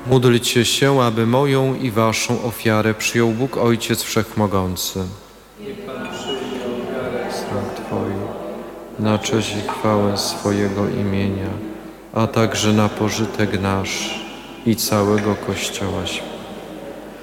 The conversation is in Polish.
Módlcie się, aby moją i waszą ofiarę przyjął Bóg Ojciec Wszechmogący. Niech Pan przyjmie ofiarę Stron Twoich, na cześć i chwałę swojego imienia, a także na pożytek nasz i całego Kościoła Świętego.